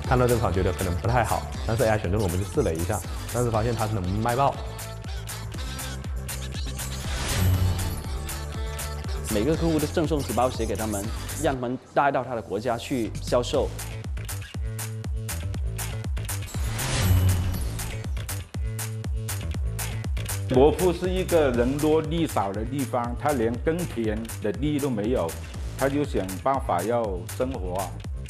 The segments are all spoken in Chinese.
看到这款觉得可能不太好，但是 AI 选中我们就试了一下，但是发现它是能卖爆。 每个客户都赠送纸包鞋给他们，让他们带到他的国家去销售。 国富是一个人多地少的地方，他连耕田的地都没有，他就想办法要生活。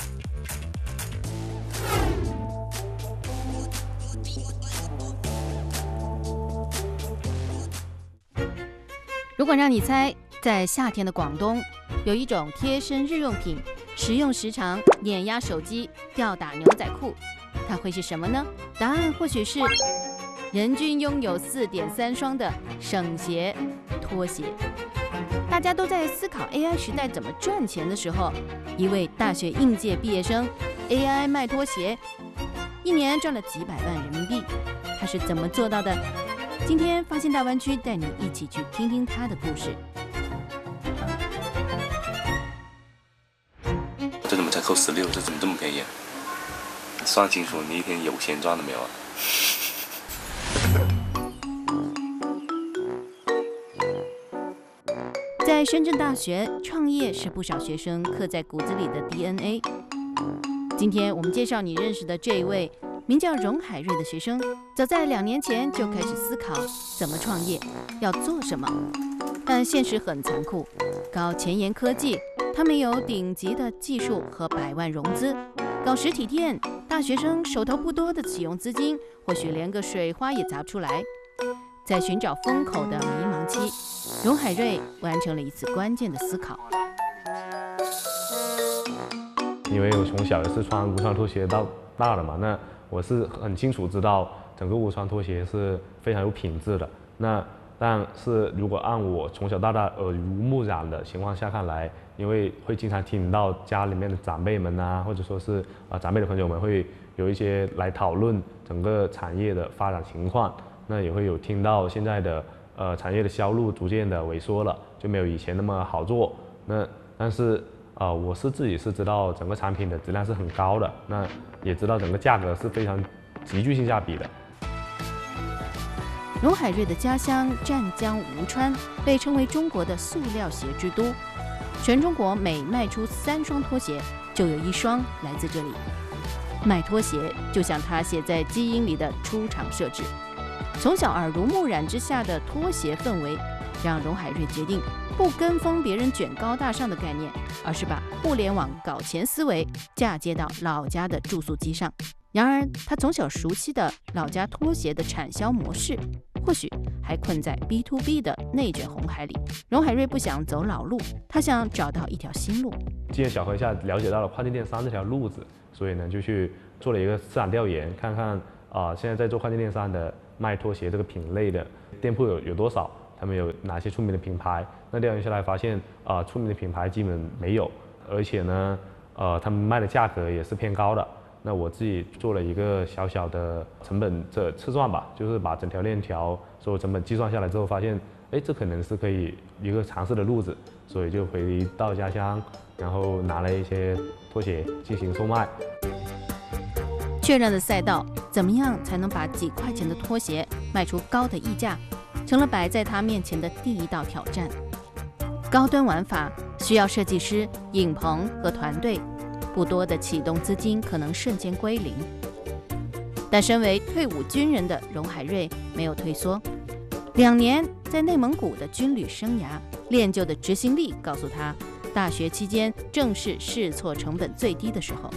如果让你猜，在夏天的广东有一种贴身日用品，使用时常碾压手机、吊打牛仔裤，它会是什么呢？答案或许是人均拥有4.3双的省鞋拖鞋。大家都在思考 AI 时代怎么赚钱的时候，一位大学应届毕业生 AI 卖拖鞋，一年赚了几百万人民币，他是怎么做到的？今天发现大湾区带你一起去听听他的故事。 这怎么才扣16？这怎么这么便宜啊？你算清楚，你一天有钱赚了没有啊？ 在深圳大学，创业是不少学生刻在骨子里的 DNA。今天我们介绍你认识的这一位名叫荣海瑞的学生，早在2年前就开始思考怎么创业，要做什么。但现实很残酷，搞前沿科技，他们有顶级的技术和100万融资；搞实体店，大学生手头不多的启用资金，或许连个水花也砸不出来。在寻找风口的迷茫期，荣海瑞完成了一次关键的思考。 因为我从小也是穿无穿拖鞋到大的嘛，那我是很清楚知道整个无穿拖鞋是非常有品质的。但是如果按我从小到大耳濡目染的情况下看来，因为会经常听到家里面的长辈们啊，或者说是长辈的朋友们会有一些来讨论整个产业的发展情况，那也会有听到现在的产业的销路逐渐的萎缩了，就没有以前那么好做。但是我自己是知道整个产品的质量是很高的，那也知道整个价格是非常极具性价比的。 荣海瑞的家乡湛江吴川被称为中国的塑料鞋之都，全中国每卖出3双拖鞋，就有1双来自这里。卖拖鞋就像他写在基因里的出厂设置。从小耳濡目染之下的拖鞋氛围，让荣海瑞决定不跟风别人卷高大上的概念，而是把互联网搞钱思维嫁接到老家的住宿机上。然而，他从小熟悉的老家拖鞋的产销模式，或许还困在 B to B 的内卷红海里。荣海瑞不想走老路，他想找到一条新路。 机缘巧合下了解到了跨境电商这条路子，所以呢就去做了一个市场调研，看看现在在做跨境电商的卖拖鞋这个品类的店铺有多少，他们有哪些出名的品牌。那调研下来发现出名的品牌基本没有，而且呢他们卖的价格也是偏高的。那我自己做了一个小小的成本的测算吧，就是把整条链条所有成本计算下来之后，发现这可能是可以一个尝试的路子，所以就回到家乡，然后拿了一些拖鞋进行售卖。 确认的赛道，怎么样才能把几块钱的拖鞋卖出高的溢价，成了摆在他面前的第一道挑战。高端玩法需要设计师、影棚和团队，不多的启动资金可能瞬间归零。但身为退伍军人的荣海瑞没有退缩，2年在内蒙古的军旅生涯，练就的执行力告诉他，大学期间正是试错成本最低的时候。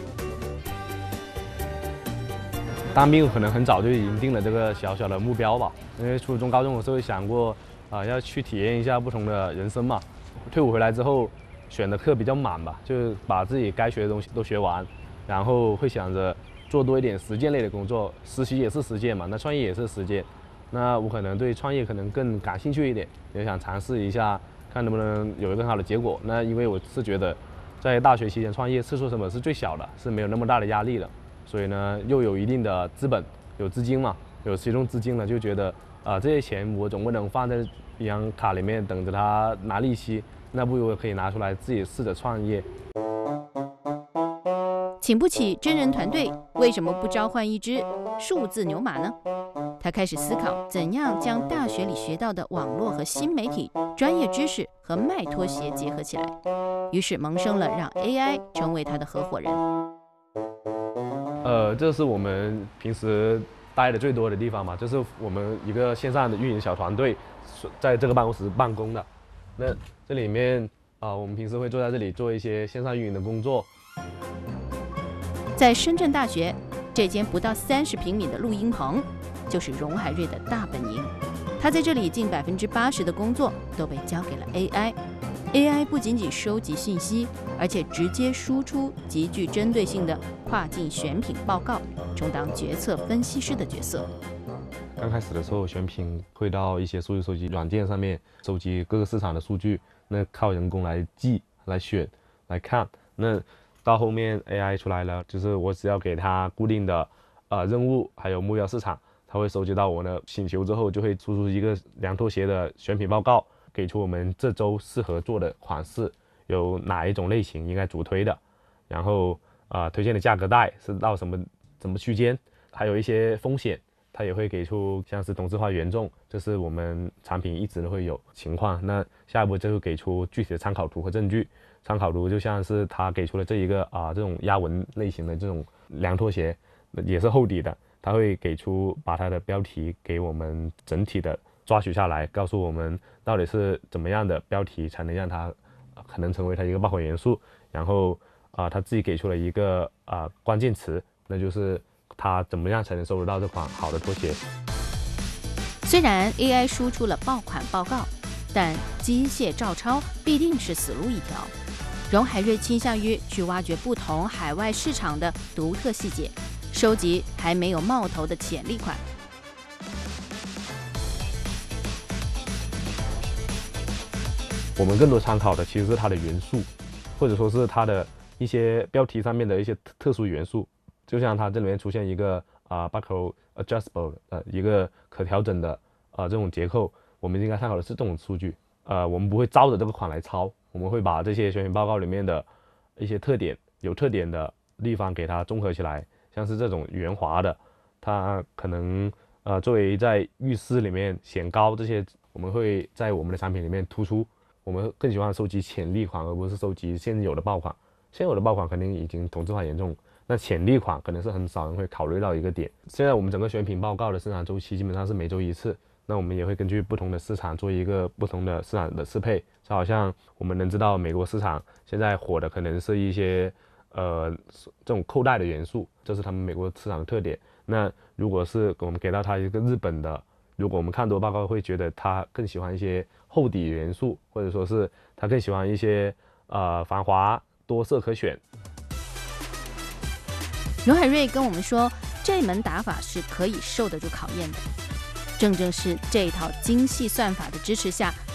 当兵可能很早就已经定了这个小小的目标吧，因为初中、高中我是会想过要去体验一下不同的人生嘛。退伍回来之后，选的课比较满吧，就是把自己该学的东西都学完，然后会想着做多一点实践类的工作，实习也是实践嘛，那创业也是实践。那我可能对创业可能更感兴趣一点，也想尝试一下，看能不能有一个更好的结果。那因为我是觉得，在大学期间创业试错成本是最小的，是没有那么大的压力的。所以呢，又有一定的资本，有资金嘛，有启动资金了，就觉得这些钱我总不能放在银行卡里面等着他拿利息，那不如可以拿出来自己试着创业。 请不起真人团队， 为什么不召唤一只数字牛马呢？他开始思考怎样将大学里学到的网络和新媒体专业知识和卖拖鞋结合起来，于是萌生了让 AI 成为他的合伙人。 这是我们平时待的最多的地方嘛，就是我们一个线上的运营小团队在这个办公室办公的。那这里面我们平时会坐在这里做一些线上运营的工作。 在深圳大学，这间不到30平米的录音棚，就是荣海瑞的大本营。他在这里近80%的工作都被交给了 AI。AI 不仅仅收集信息，而且直接输出极具针对性的跨境选品报告，充当决策分析师的角色。 刚开始的时候，选品会到一些数据收集软件上面收集各个市场的数据，那靠人工来记、来选、来看。那到后面 AI 出来了，就是我只要给它固定的任务，还有目标市场，它会收集到我的请求之后，就会输出一个凉拖鞋的选品报告，给出我们这周适合做的款式，有哪一种类型应该主推的，然后推荐的价格带是到什么区间，还有一些风险，它也会给出像是同质化严重，这是我们产品一直都会有情况。那下一步就会给出具体的参考图和证据。参考图就像是它给出了这一个这种压纹类型的这种凉拖鞋，也是厚底的，它会给出把它的标题给我们整体的抓取下来，告诉我们到底是怎么样的标题才能让它可能成为它一个爆款元素。然后它自己给出了一个关键词，那就是它怎么样才能收得到这款好的拖鞋。 虽然 AI 输出了爆款报告，但机械照抄必定是死路一条。荣海瑞倾向于去挖掘不同海外市场的独特细节，收集还没有冒头的潜力款。 我们更多参考的其实是它的元素，或者说是它的一些标题上面的一些特殊元素。就像它这里面出现一个buckle adjustable 一个可调整的这种结构，我们应该参考的是这种数据。我们不会照着这个款来抄，我们会把这些选品报告里面的一些有特点的地方给它综合起来。像是这种圆滑的，它可能作为在浴室里面显高这些，我们会在我们的产品里面突出。我们更喜欢收集潜力款，而不是收集现有的爆款。现有的爆款肯定已经同质化严重，那潜力款可能是很少人会考虑到一个点。现在我们整个选品报告的生产周期基本上是每周一次，那我们也会根据不同的市场做一个不同的市场的适配。就好像我们能知道美国市场现在火的可能是一些这种扣带的元素，这是他们美国市场的特点。那如果是我们给到他一个日本的，如果我们看多报告会觉得他更喜欢一些厚底元素，或者说是他更喜欢一些繁华多色可选。 荣海瑞跟我们说，这门打法是可以受得住考验的。正是这一套精细算法的支持下，